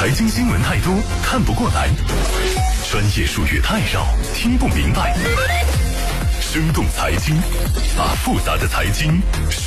财经新闻太多，看不过来；专业术语太绕，听不明白。生动财经，把复杂的财经